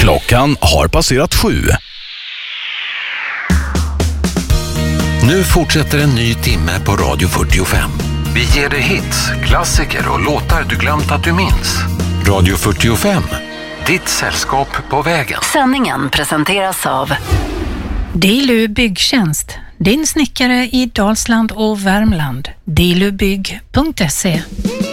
Klockan har passerat 7. Nu fortsätter en ny timme på Radio 45. Vi ger dig hits, klassiker och låtar du glömt att du minns. Radio 45, ditt sällskap på vägen. Sändningen presenteras av Dilu Byggtjänst, din snickare i Dalsland och Värmland. dilubygg.se.